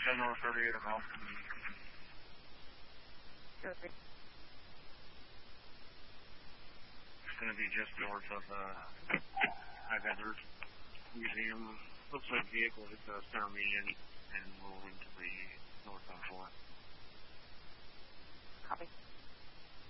10 North 38 at home. Okay. It's going to be just north of High Desert Museum. Looks like vehicle hit the center median and rolled into the northbound 4. Copy.